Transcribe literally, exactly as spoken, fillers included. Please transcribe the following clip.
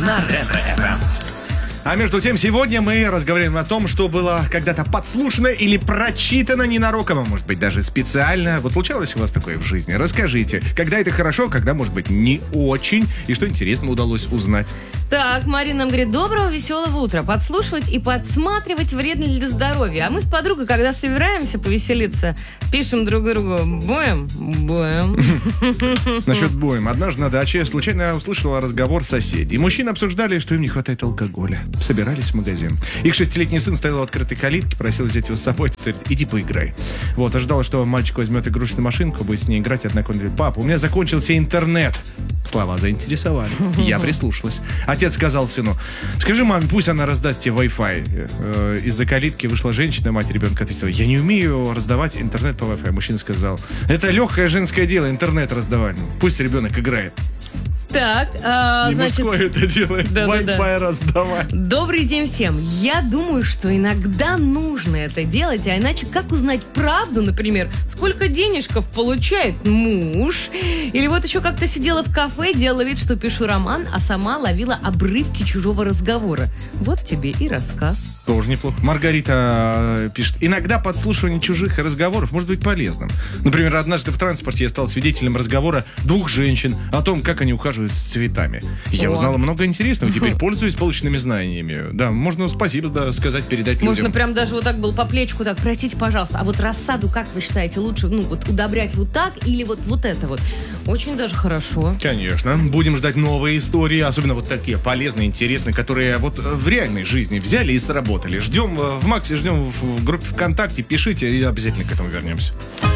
на Ретро-эф эм. А между тем, сегодня мы разговариваем о том, что было когда-то подслушано или прочитано ненароком, а может быть даже специально. Вот случалось у вас такое в жизни? Расскажите, когда это хорошо, когда, может быть, не очень, и что интересного удалось узнать. Так, Марина нам говорит: доброго, веселого утра. Подслушивать и подсматривать вредно для здоровья. А мы с подругой, когда собираемся повеселиться, пишем друг другу: боем? Боем. Насчет боем. Однажды на даче я случайно услышала разговор соседей. Мужчины обсуждали, что им не хватает алкоголя. Собирались в магазин. Их шестилетний сын стоял у открытой калитки, просил взять его с собой. Говорит: иди поиграй. Вот, ожидала, что мальчик возьмет игрушечную машинку, будет с ней играть, однако он говорит: папа, у меня закончился интернет. Слова заинтересовали. Я прислушалась. Отец сказал сыну: скажи маме, пусть она раздаст тебе Wi-Fi. Из-за калитки вышла женщина, мать ребенка ответила: я не умею раздавать интернет по Wi-Fi. Мужчина сказал: это легкое женское дело, интернет раздавать. Пусть ребенок играет. Так, а, не значит... мужское это делает, да, Wi-Fi да, да. раздавать. Добрый день всем. Я думаю, что иногда нужно это делать, а иначе как узнать правду, например, сколько денежков получает муж? Или вот еще как-то сидела в кафе, делала вид, что пишу роман, а сама ловила обрывки чужого разговора. Вот тебе и рассказ. Тоже неплохо. Маргарита пишет: иногда подслушивание чужих разговоров может быть полезным. Например, однажды в транспорте я стал свидетелем разговора двух женщин о том, как они ухаживают с цветами. Я О. узнала много интересного, теперь пользуюсь полученными знаниями. Да, можно спасибо да, сказать, передать людям. Можно прям даже вот так был по плечику так: простите, пожалуйста, а вот рассаду, как вы считаете, лучше, ну, вот удобрять вот так или вот, вот это вот? Очень даже хорошо. Конечно. Будем ждать новые истории, особенно вот такие полезные, интересные, которые вот в реальной жизни взяли и сработали. Ждем в Максе, ждем в группе ВКонтакте, пишите и обязательно к этому вернемся.